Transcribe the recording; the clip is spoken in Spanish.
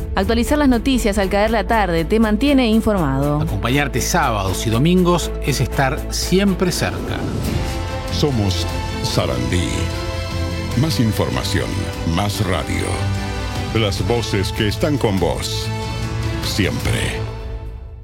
Actualizar las noticias al caer la tarde te mantiene informado. Acompañarte sábados y domingos es estar siempre cerca. Somos Sarandí. Más información, más radio. Las voces que están con vos. Siempre.